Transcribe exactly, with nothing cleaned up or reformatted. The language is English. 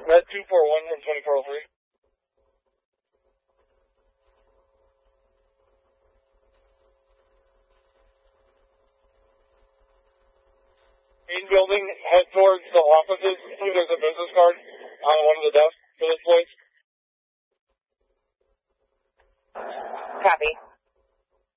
Red two four one from twenty-four oh three. Main building, head towards the offices. See, there's a business card on one of the desks for this place. Copy.